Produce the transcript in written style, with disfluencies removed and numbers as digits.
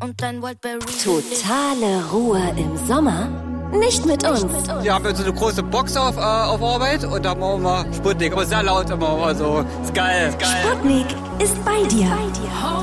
und dein Wildberry. Totale Ruhe im Sommer? Nicht mit uns. Wir haben jetzt so eine große Box auf Arbeit und da machen wir Sputnik, aber sehr laut immer, also ist geil. Sputnik ist bei dir.